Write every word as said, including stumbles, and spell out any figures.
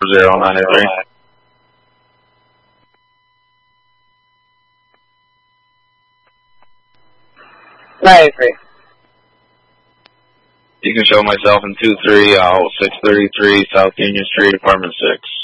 zero nine three. nine three. You can show myself in two three, uh, six thirty-three South Union Street, apartment six.